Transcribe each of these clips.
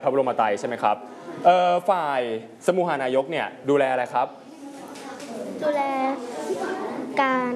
พระบรมไตรใช่ไหมครับฝ่ายสมุหานายกเนี่ยดูแลอะไรครับดูแลการ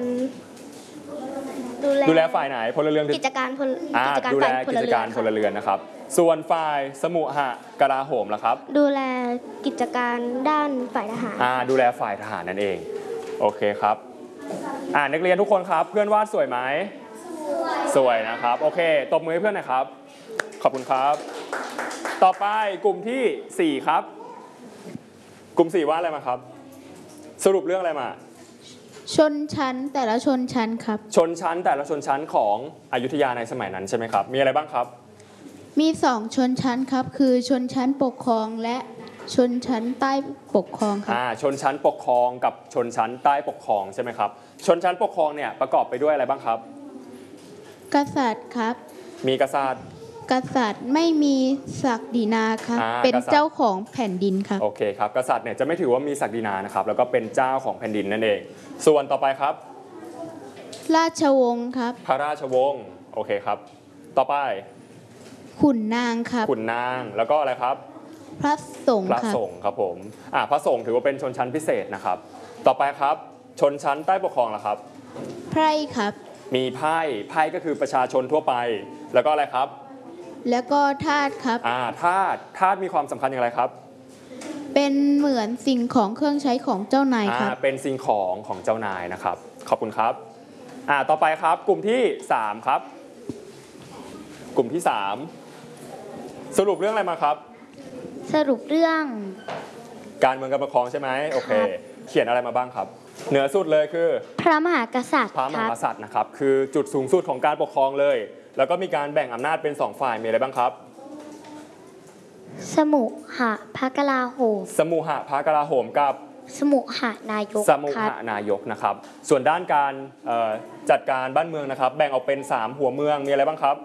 ดูแลฝ่ายไหนพลเรือนกิจการดูแลกิจการพลเรือนนะครับส่วนฝ่ายสมุหกลาโหมล่ะครับดูแลกิจการด้านฝ่ายทหารดูแลฝ่ายทหารนั่นเองโอเคครับนักเรียนทุกคนครับเพื่อนวาดสวยไหมสวยนะครับโอเคตบมือให้เพื่อนหน่อยครับขอบคุณครับต่อไปกลุ่มที่4ครับกลุ่ม4วาดอะไรมาครับสรุปเรื่องอะไรมาชนชั้นแต่ละชนชั้นครับชนชั้นแต่ละชนชั้นของอยุธยาในสมัยนั้นใช่ไหมครับมีอะไรบ้างครับมี2ชนชั้นครับคือชนชั้นปกครองและชนชั้นใต้ปกครองครับชนชั้นปกครองกับชนชั้นใต้ปกครองใช่ไหมครับชนชั้นปกครองเนี่ยประกอบไปด้วยอะไรบ้างครับกษัตริย์ครับมีกษัตริย์ไม่มีศักดินาครับเป็นเจ้าของแผ่นดินครับโอเคครับกษัตริย์เนี่ยจะไม่ถือว่ามีศักดินานะครับแล้วก็เป็นเจ้าของแผ่นดินนั่นเองส่วนต่อไปครับราชวงศ์ครับพระราชวงศ์โอเคครับต่อไปขุนนางครับขุนนางแล้วก็อะไรครับพระสงฆ์ครับผมพระสงฆ์ถือว่าเป็นชนชั้นพิเศษนะครับต่อไปครับชนชั้นใต้ปกครองล่ะครับไพร่ครับมีไพร่ก็คือประชาชนทั่วไปแล้วก็อะไรครับแล้วก็ทาสครับทาสมีความสำคัญอย่างไรครับเป็นเหมือนสิ่งของเครื่องใช้ของเจ้านายครับเป็นสิ่งของเจ้านายนะครับขอบคุณครับต่อไปครับกลุ่มที่3ครับกลุ่มที่3สรุปเรื่องอะไรมาครับสรุปเรื่องการเมืองการปกครองใช่ไหมโอเคเขียนอะไรมาบ้างครับเหนือสุดเลยคือพระมหากษัตริย์นะครับคือจุดสูงสุดของการปกครองเลยแล้วก็มีการแบ่งอำนาจเป็น2ฝ่ายมีอะไรบ้างครับสมุหพกลาโหมกับสมุหนายกนะครับส่วนด้านการจัดการบ้านเมืองนะครับแบ่งออกเป็น3หัวเมืองมีอะไรบ้างครับ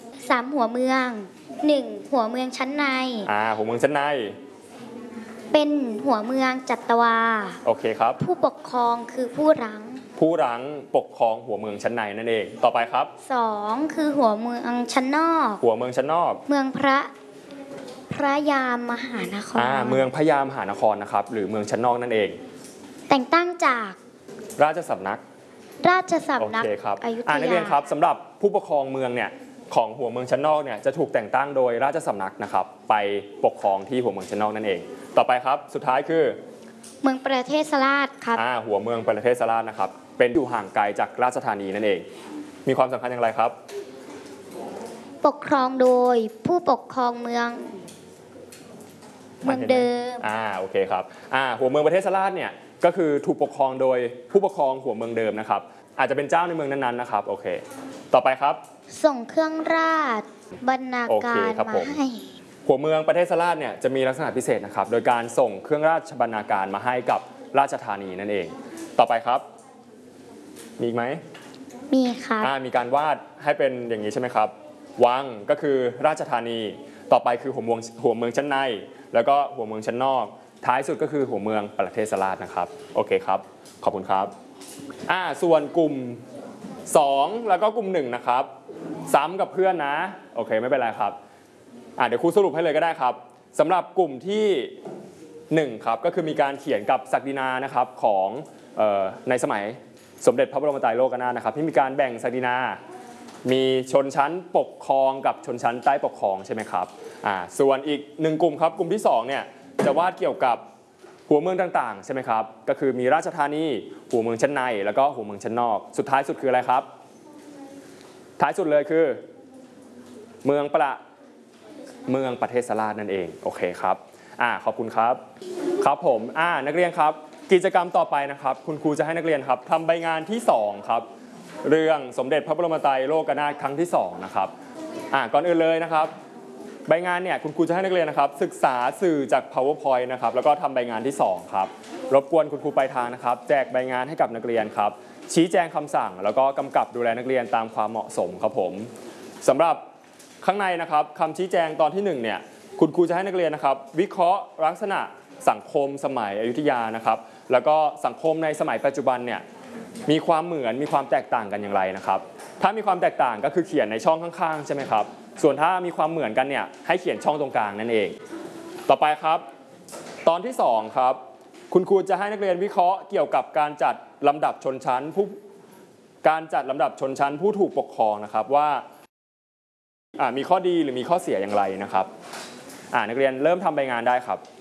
3หัวเมือง1หัวเมืองชั้นในหัวเมืองชั้นในเป็นหัวเมืองจัตวาโอเคครับผู้ปกครองคือผู้รั้งปกครองหัวเมืองชั้นในนั่นเองต่อไปครับ 2คือหัวเมืองชั้นนอกเมืองพระยามมหานครเมืองพระยามหานครนะครับหรือเมืองชั้นนอกนั่นเองแต่งตั้งจากราชสำนักโอเคครับอยุธยานักเรียนครับสำหรับผู้ปกครองเมืองเนี่ยของหัวเมืองชั้นนอกเนี่ยจะถูกแต่งตั้งโดยราชสำนักนะครับไปปกครองที่หัวเมืองชั้นนอกนั่นเองต่อไปครับสุดท้ายคือเมืองประเทศราชครับหัวเมืองประเทศราชนะครับเป็นอยู่ห่างไกลจากราชธานีนั่นเองมีความสำคัญอย่างไรครับปกครองโดยผู้ปกครองเมืองเดิมโอเคครับหัวเมืองประเทศราชเนี่ยก็คือถูกปกครองโดยผู้ปกครองหัวเมืองเดิมนะครับอาจจะเป็นเจ้าในเมืองนั้นๆนะครับโอเคต่อไปครับส่งเครื่องราชบรรณาการมาให้หัวเมืองประเทศราชเนี่ยจะมีลักษณะพิเศษนะครับโดยการส่งเครื่องราชบรรณาการมาให้กับราชธานีนั่นเองต่อไปครับมีอีกไหมมีครับมีการวาดให้เป็นอย่างนี้ใช่ไหมครับวังก็คือราชธานีต่อไปคือหัวเมืองชั้นในแล้วก็หัวเมืองชั้นนอกท้ายสุดก็คือหัวเมืองประเทศราชนะครับโอเคครับขอบคุณครับส่วนกลุ่ม2แล้วก็กลุ่ม1นะครับซ้ำกับเพื่อนนะโอเคไม่เป็นไรครับเดี๋ยวครูสรุปให้เลยก็ได้ครับสำหรับกลุ่มที่1ครับก็คือมีการเขียนกับศักดินานะครับของในสมัยสมเด็จพระบรมไตรโลกนาถนะครับที่มีการแบ่งศักดินามีชนชั้นปกครองกับชนชั้นใต้ปกครองใช่ไหมครับส่วนอีก1กลุ่มครับกลุ่มที่2เนี่ยจะวาดเกี่ยวกับหัวเมืองต่างๆใช่ไหมครับก็คือมีราชธานีหัวเมืองชั้นในแล้วก็หัวเมืองชั้นนอกสุดท้ายสุดคืออะไรครับท้ายสุดเลยคือเมืองประเทศราชนั่นเองโอเคครับขอบคุณครับครับผมนักเรียนครับกิจกรรมต่อไปนะครับคุณครูจะให้นักเรียนครับทำใบงานที่2ครับเรื่องสมเด็จพระบรมไตรโลกนาถครั้งที่2นะครับก่อนอื่นเลยนะครับใบงานเนี่ยคุณครูจะให้นักเรียนนะครับศึกษาสื่อจาก PowerPoint นะครับแล้วก็ทำใบงานที่2ครับรบกวนคุณครูปลายทางนะครับแจกใบงานให้กับนักเรียนครับชี้แจงคำสั่งแล้วก็กำกับดูแลนักเรียนตามความเหมาะสมครับผมสำหรับข้างในนะครับคำชี้แจงตอนที่1เนี่ยคุณครูจะให้นักเรียนนะครับวิเคราะห์ลักษณะสังคมสมัยอยุธยานะครับแล้วก็สังคมในสมัยปัจจุบันเนี่ยมีความเหมือนมีความแตกต่างกันอย่างไรนะครับถ้ามีความแตกต่างก็คือเขียนในช่องข้างๆใช่ไหมครับส่วนถ้ามีความเหมือนกันเนี่ยให้เขียนช่องตรงกลางนั่นเอง ต่อไปครับตอนที่2ครับคุณครูจะให้นักเรียนวิเคราะห์เกี่ยวกับการจัดลำดับชนชั้นผู้ถูกปกครองนะครับว่ามีข้อดีหรือมีข้อเสียอย่างไรนะครับนักเรียนเริ่มทำใบงานได้ครับ